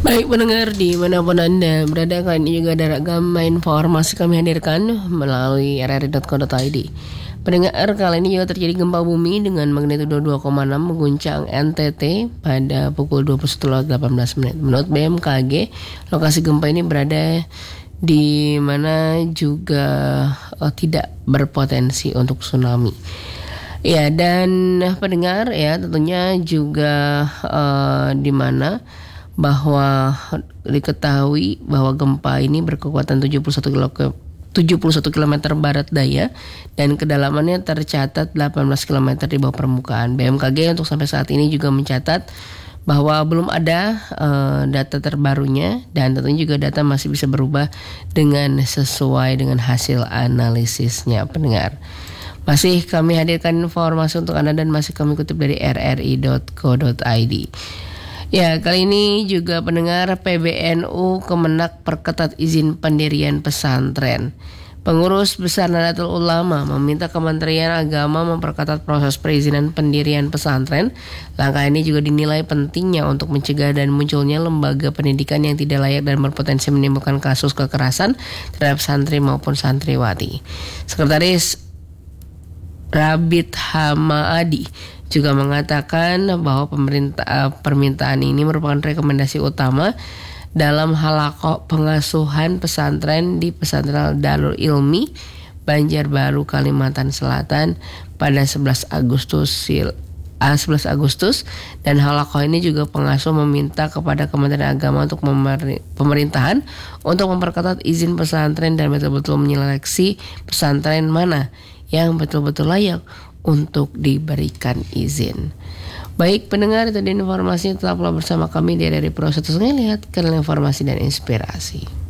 Baik pendengar dimanapun Anda berada, kali ini juga ada ragam informasi kami hadirkan melalui rri.co.id. Pendengar, kali ini juga terjadi gempa bumi dengan magnitudo 2,6 mengguncang NTT pada pukul 21.18 menit. Menurut BMKG, lokasi gempa ini berada di mana juga tidak berpotensi untuk tsunami. Ya, dan pendengar ya tentunya juga di mana bahwa diketahui bahwa gempa ini berkekuatan 71 km barat daya dan kedalamannya tercatat 18 km di bawah permukaan. BMKG untuk sampai saat ini juga mencatat bahwa belum ada data terbarunya, dan tentunya juga data masih bisa berubah dengan sesuai dengan hasil analisisnya. Pendengar, masih kami hadirkan informasi untuk Anda dan masih kami kutip dari rri.co.id. Ya, kali ini juga pendengar, PBNU Kemenak perketat izin pendirian pesantren. Pengurus Besar Nahdlatul Ulama meminta Kementerian Agama memperketat proses perizinan pendirian pesantren. Langkah ini juga dinilai pentingnya untuk mencegah dan munculnya lembaga pendidikan yang tidak layak dan berpotensi menimbulkan kasus kekerasan terhadap santri maupun santriwati. Sekretaris Rabit Hamaadi juga mengatakan bahwa permintaan ini merupakan rekomendasi utama dalam halaqah pengasuhan pesantren di Pesantren Darul Ilmi Banjarbaru, Kalimantan Selatan pada 11 Agustus, dan halaqah ini juga pengasuh meminta kepada Kementerian Agama untuk pemerintahan untuk memperketat izin pesantren dan betul-betul menyeleksi pesantren mana yang betul-betul layak untuk diberikan izin. Baik pendengar, tadi informasinya, tetaplah bersama kami di RRI Pro 1 lihat kanal informasi dan inspirasi.